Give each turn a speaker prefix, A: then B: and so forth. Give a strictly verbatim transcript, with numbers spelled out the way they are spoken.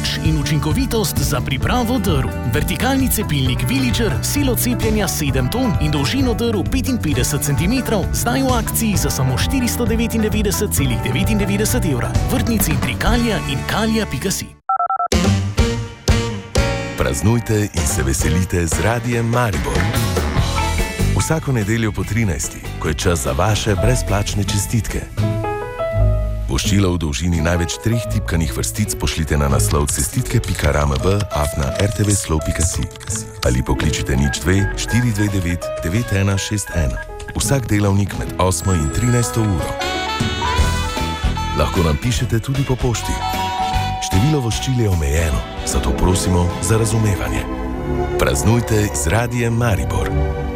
A: moč in učinkovitost za pripravo drv. Vertikalni cepilnik Villager, silo cepljenja sedem ton in dolžino drv petinpetdeset centimetrov, zdaj v akciji za samo štiristo devetindevetdeset celih devetindevetdeset evra. Vrtni centri Kalija in kalija pika si.
B: Praznujte in se veselite z Radiem Maribor. Vsako nedeljo po trinajsti, ko je čas za vaše brezplačne čestitke. Voščilo v dolžini največ treh tipkanih vrstic pošljite na naslov cestitke pika ramb afna rtvslov pika si ali pokličite nič dve štiri dve devet devet ena šest ena. Vsak delavnik med osmo in trinajsto uro. Lahko nam pišete tudi po pošti. Število voščil je omejeno, zato prosimo za razumevanje. Praznujte z Radiem Maribor.